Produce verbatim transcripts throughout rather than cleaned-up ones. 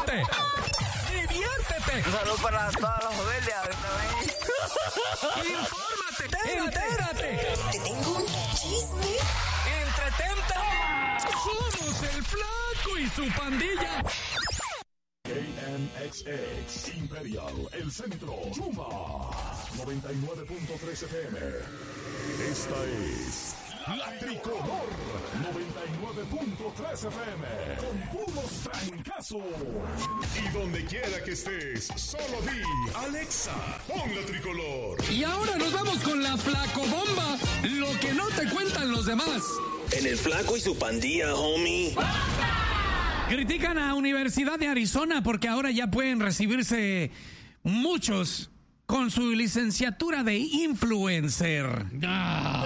¡Diviértete! ¡Diviértete! Un saludo para todas las familias. ¡Infórmate! ¡Entérate! Te tengo un chisme. ¡Entretente! Somos el Flaco y su pandilla. K M X X Imperial, el centro, Chuma, noventa y nueve punto tres F M. Esta es La Tricolor, noventa y nueve punto tres F M, con puros trancazos. Y donde quiera que estés, solo di, Alexa, pon La Tricolor. Y ahora nos vamos con la Flacobomba, lo que no te cuentan los demás. En el Flaco y su pandilla, homie. Critican a Universidad de Arizona porque ahora ya pueden recibirse muchos con su licenciatura de influencer. Ah.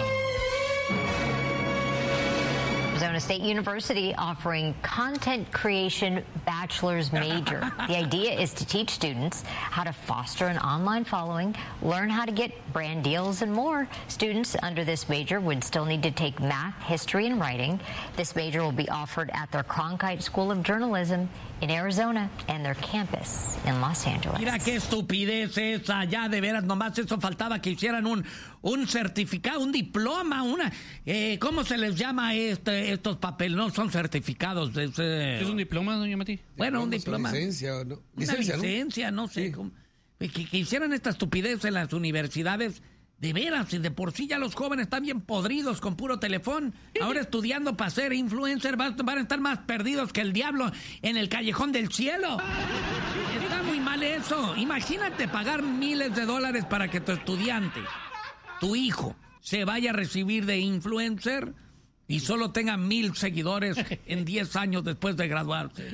Arizona State University offering content creation bachelor's major. The idea is to teach students how to foster an online following, learn how to get brand deals, and more. Students under this major would still need to take math, history, and writing. This major will be offered at their Cronkite School of Journalism in Arizona and their campus in Los Angeles. Mira qué estupidez esa, ya de veras, nomás eso faltaba que hicieran un, un certificado, un diploma, una, eh, ¿cómo se les llama este, estos papeles? No son certificados. Es, eh, ¿Es un diploma, doña Mati? Bueno, un diploma. Licencia, ¿no? Licencia, una licencia, ¿no? no sé. Sí. Cómo, que, que hicieran esta estupidez en las universidades. De veras, de por sí ya los jóvenes están bien podridos con puro teléfono. Ahora estudiando para ser influencer van, van a estar más perdidos que el diablo en el callejón del cielo. Está muy mal eso. Imagínate pagar miles de dólares para que tu estudiante, tu hijo, se vaya a recibir de influencer y solo tenga mil seguidores en diez años después de graduarse.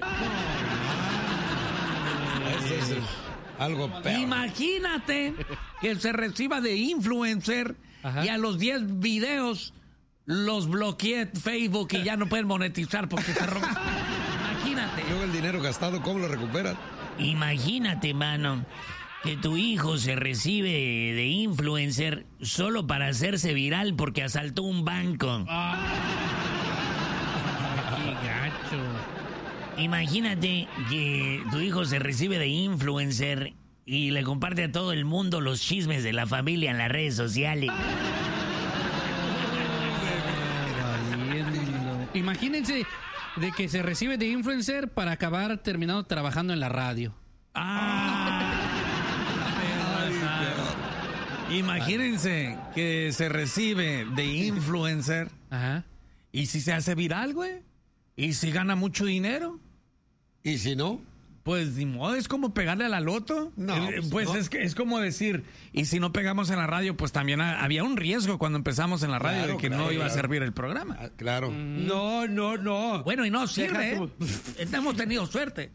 Eso es algo peor. Imagínate que se reciba de influencer. Ajá. Y a los diez videos los bloqueé Facebook y ya no pueden monetizar porque se roban. Imagínate. Luego el dinero gastado, ¿cómo lo recuperan? Imagínate, mano, que tu hijo se recibe de influencer solo para hacerse viral porque asaltó un banco. Ah. ¡Qué gacho! Imagínate que tu hijo se recibe de influencer y le comparte a todo el mundo los chismes de la familia en las redes sociales. Imagínense de que se recibe de influencer para acabar terminando trabajando en la radio. Ah. Imagínense que se recibe de influencer. Ajá. ¿Y si se hace viral, güey? ¿Y si gana mucho dinero? ¿Y si no? Pues ni modo, es como pegarle a la loto. No, eh, pues no. Es, que, es como decir, y si no pegamos en la radio, pues también ha, había un riesgo cuando empezamos en la radio claro, de que claro, no iba claro. a servir el programa. Ah, claro. Mm. No, no, no. Bueno, y no sirve, Deja ¿eh? Hemos tenido suerte.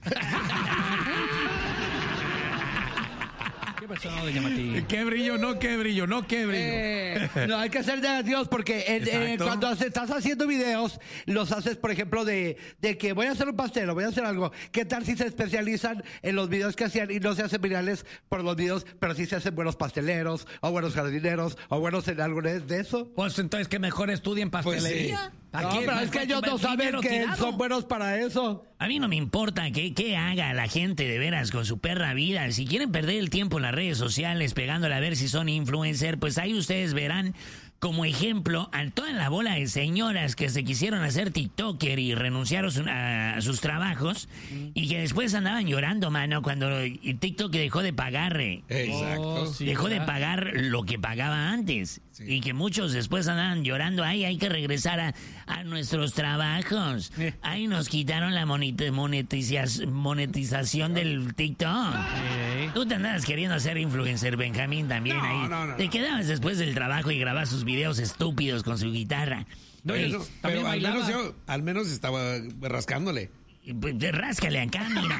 ¿Qué pasó, doña Mati? Qué brillo, no qué brillo, no qué brillo. Eh, no, hay que ser de Dios porque en, eh, cuando estás haciendo videos, los haces, por ejemplo, de, de que voy a hacer un pastel o voy a hacer algo. ¿Qué tal si se especializan en los videos que hacían y no se hacen virales por los videos, pero sí se hacen buenos pasteleros o buenos jardineros o buenos en algo de, de eso? Pues entonces que mejor estudien pastelería. Pues sí. No, pero es que ellos no saben que tirado. Son buenos para eso. A mí no me importa que, que haga la gente de veras con su perra vida. Si quieren perder el tiempo en las redes sociales pegándole a ver si son influencer, pues ahí ustedes verán como ejemplo a toda la bola de señoras que se quisieron hacer TikToker y renunciaron a, a sus trabajos mm. y que después andaban llorando, mano, cuando TikTok dejó de pagar. Exacto. Oh, sí, dejó ¿verdad? de pagar lo que pagaba antes. Sí. Y que muchos después andaban llorando, ay, hay que regresar a, a nuestros trabajos. Ay, nos quitaron la monetización, monetización del TikTok. Sí. Tú te andabas queriendo hacer influencer, Benjamín, también no, ahí. No, no, te quedabas después del trabajo y grababas sus videos estúpidos con su guitarra. No, Ey, no, pero al menos, yo, al menos estaba rascándole. Pues ráscale acá, mira.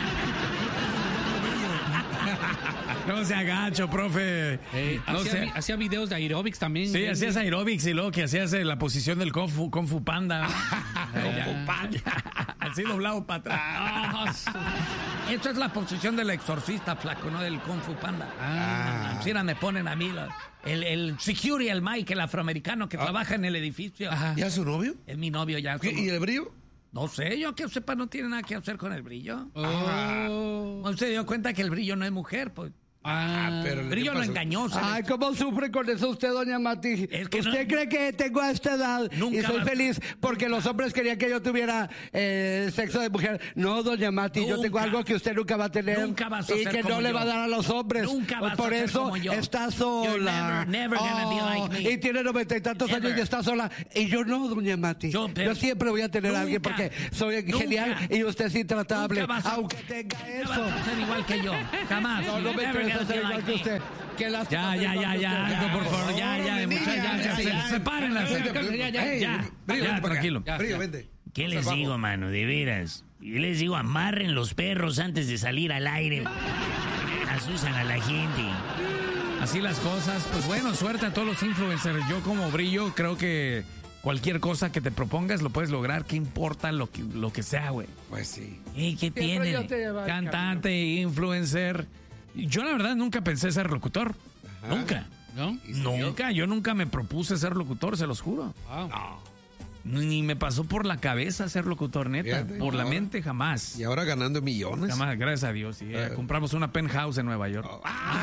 No se agacho, profe. Eh, no hacía, sé. hacía videos de aerobics también. Sí, hacías aerobics y luego que hacías la posición del Kung Fu, Kung Fu Panda. Kung Fu Panda. Así doblado para atrás. Esta es la posición del exorcista, flaco, no del Kung Fu Panda. Ah. Así me ponen a mí la, el, el security, el Mike, el afroamericano que ah. trabaja en el edificio. Ajá. ¿Ya es su novio? Es mi novio ya. ¿Y el brillo? No sé, yo que sepa no tiene nada que hacer con el brillo. Oh. ¿No se dio cuenta que el brillo no es mujer? Pues Ah, pero el brillo lo engañó. se Ay, le- ¿cómo sufre con eso usted, doña Mati? Es que ¿Usted no- cree que tengo a esta edad Nunca y soy vas- feliz porque los hombres querían que yo tuviera eh, sexo de mujer? No, doña Mati, yo tengo Nunca. algo que usted nunca va a tener Nunca vas a y ser que como no le yo. va a dar a los hombres. Nunca vas Por a ser eso como yo. está You're sola. never, never gonna be Oh, like me. y tiene noventa y tantos Never. años y está sola. Y yo no, doña Mati. Yo, Yo, pero- siempre voy a tener a alguien Nunca. porque soy Nunca. genial y usted es intratable. Nunca vas a- Aunque tenga Nunca eso. vas a ser igual que yo. Jamás. No, no me Never interesa gonna ser be igual like que me. usted. Qué lástima Ya, ser ya, igual ya, que ya, usted. algo, por favor, ya, ya, órale, muchachos, ya, niña, ya, ya, se- ya. sepárenlas, Vente, ya, vente, ya, ya, Ey, ya, Brillo, ya, vente para acá. tranquilo. Brillo, vente. ¿Qué les Salvamos. digo, mano? De veras. Yo les digo, amarren los perros antes de salir al aire. Asustan a la gente. Así las cosas, pues bueno, suerte a todos los influencers. Yo como Brillo creo que cualquier cosa que te propongas lo puedes lograr. ¿Qué importa lo que, lo que sea, güey? Pues sí. Ey, ¿qué Siempre tiene? yo te llevo al Cantante, influencer. Yo la verdad nunca pensé ser locutor. Nunca. ¿No? Nunca. Yo nunca me propuse ser locutor, se los juro. Wow. Ni me pasó por la cabeza ser locutor, neta. Fíjate, por la ahora- mente jamás. Y ahora ganando millones. Jamás, gracias a Dios. sí. Eh, Eh. compramos una penthouse en Nueva York.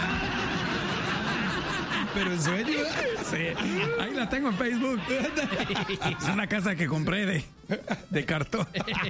Pero en sueño. Sí, ahí la tengo en Facebook. Es una casa que compré de, de cartón.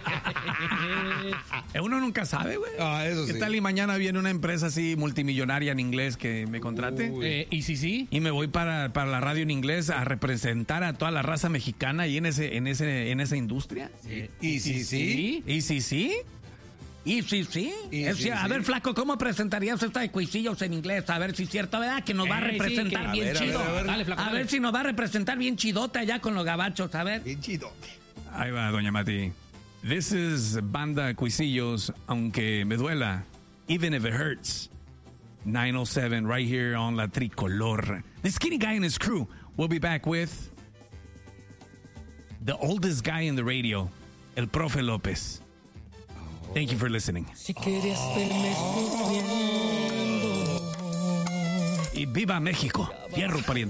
Eh, Uno nunca sabe, güey. Ah, eso ¿Qué sí. tal y mañana viene una empresa así multimillonaria en inglés que me contrate? Uy. Eh, y si sí, Y me voy para, para la radio en inglés a representar a toda la raza mexicana ahí en ese, en ese, en esa industria. Y sí, sí. ¿Y si sí? ¿Y si sí? Y Es sí, decir, a sí. ver, Flaco, ¿cómo presentarías esta de Cuisillos en inglés? A ver si es cierto, ¿verdad? Que nos va a Eh, sí, representar que- a bien ver, a ver, chido. a ver. Dale, Flaco, A dale. ver si nos va a representar bien chidote allá con los gabachos, a ver. Bien chido. Ahí va, doña Mati. This is Banda Cuisillos, aunque me duela. Even if it hurts. nine oh seven right here on La Tricolor. The skinny guy and his crew will be back with the oldest guy in the radio, El Profe López. Thank you for listening. Si querías verme sufriendo. Y viva México. Fierro pariente.